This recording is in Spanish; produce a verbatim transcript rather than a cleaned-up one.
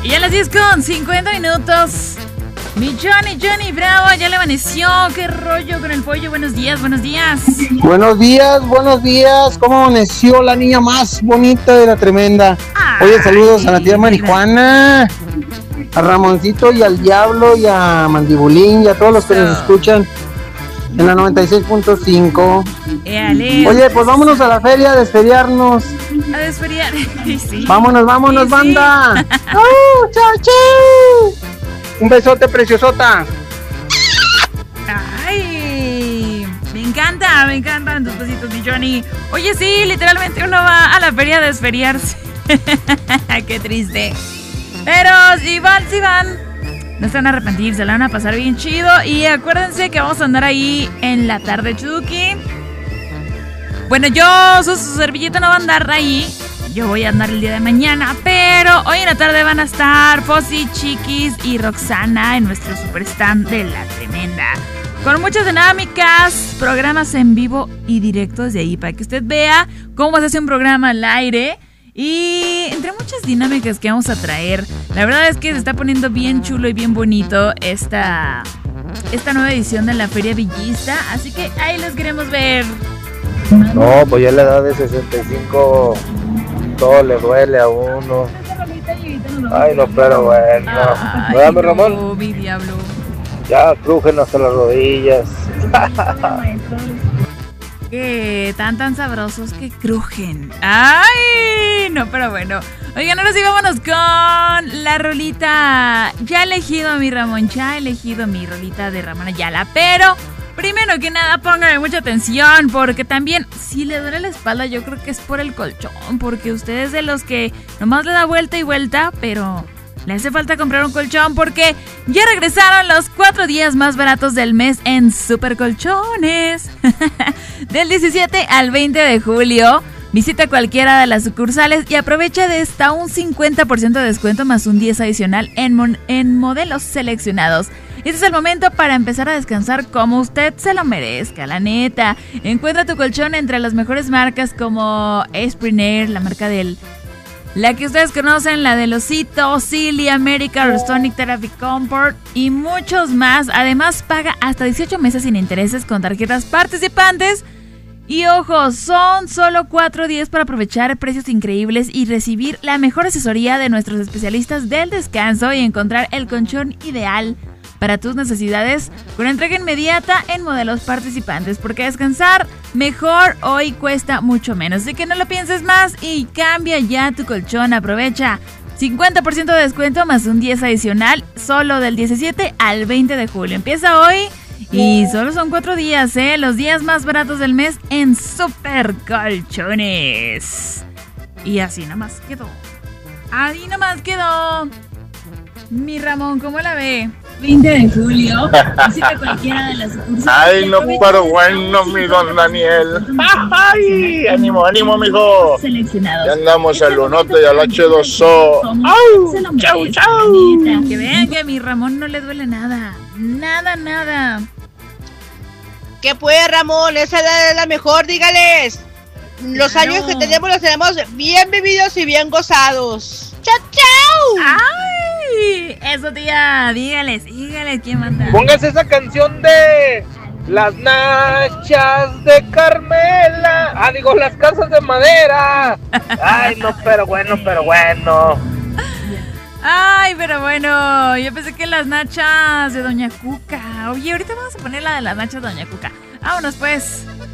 Y a las diez con cincuenta minutos. Mi Johnny, Johnny Bravo, ya le amaneció. ¿Qué rollo con el pollo? Buenos días, buenos días. Buenos días, buenos días. ¿Cómo amaneció la niña más bonita de la tremenda? Ay, oye, saludos a la tía Marijuana, a Ramoncito y al Diablo y a Mandibulín y a todos los que nos escuchan en la noventa y seis punto cinco. Oye, pues vámonos a la feria a desferiarnos. A desferiar. Sí. Vámonos, vámonos, sí, banda. Sí. ¡Oh, chao, chao! Un besote, preciosota. Ay, me encanta, me encantan tus besitos, mi Johnny. Oye, sí, literalmente uno va a la feria a desferiarse. Qué triste. Pero si van, si van, no se van a arrepentir, se la van a pasar bien chido. Y acuérdense que vamos a andar ahí en la tarde Chucky. Bueno, yo, su, su servilleta no va a andar ahí. Yo voy a andar el día de mañana, pero hoy en la tarde van a estar Fossi, Chiquis y Roxana en nuestro super stand de La Tremenda. Con muchas dinámicas, programas en vivo y directo desde ahí para que usted vea cómo se hace un programa al aire. Y entre muchas dinámicas que vamos a traer, la verdad es que se está poniendo bien chulo y bien bonito esta, esta nueva edición de la Feria Villista. Así que ahí los queremos ver. No, pues ya a la edad de sesenta y cinco todo le duele a uno. Ay, no, pero bueno. Ay, no, Ramón? Mi diablo. Ya crujen hasta las rodillas. Que tan tan sabrosos que crujen. Ay, no, pero bueno. Oigan, ahora sí vámonos con la rolita. Ya he elegido a mi Ramón, ya he elegido mi rolita de Ramón Ayala, pero primero que nada, pónganme mucha atención, porque también, si le duele la espalda, yo creo que es por el colchón, porque usted es de los que nomás le da vuelta y vuelta, pero le hace falta comprar un colchón, porque ya regresaron los cuatro días más baratos del mes en Super Colchones. Del diecisiete al veinte de julio, visita cualquiera de las sucursales y aprovecha de hasta un cincuenta por ciento de descuento más un diez adicional en, mon- en modelos seleccionados. Este es el momento para empezar a descansar como usted se lo merezca, la neta. Encuentra tu colchón entre las mejores marcas como Esprit, la marca del... La que ustedes conocen, la del Osito, Silly, America, Restonic Therapy Comfort y muchos más. Además, paga hasta dieciocho meses sin intereses con tarjetas participantes. Y ojo, son solo cuatro días para aprovechar precios increíbles y recibir la mejor asesoría de nuestros especialistas del descanso y encontrar el colchón ideal para tus necesidades con entrega inmediata en modelos participantes, porque descansar mejor hoy cuesta mucho menos. Así que no lo pienses más y cambia ya tu colchón. Aprovecha cincuenta por ciento de descuento más un diez adicional solo del diecisiete al veinte de julio. Empieza hoy y solo son cuatro días, ¿eh? Los días más baratos del mes en Super Colchones. Y así nomás quedó. Ahí nomás quedó. Mi Ramón, ¿cómo la ve? veinte de julio, visita cualquiera de las sucursales. Ay, no, pero bueno, mi don Daniel. Ay, ánimo, ánimo, mijo. Ya andamos al unote y al hache dos o. ¡Au! ¡Chau, chau! Que vean que a mi Ramón no le duele nada. Nada, nada. ¿Qué pues, Ramón? Esa edad es la mejor, dígales. Los Claro. años que tenemos los tenemos bien vividos y bien gozados. ¡Chau, chau! ¡Ay! Eso, tía. Dígales, dígales quién manda. Póngase esa canción de Las Nachas de Carmela. Ah, digo, Las Casas de Madera. Ay, no, pero bueno, pero bueno. Ay, pero bueno, yo pensé que las nachas de Doña Cuca. Oye, ahorita vamos a poner la de las nachas de Doña Cuca. Vámonos pues.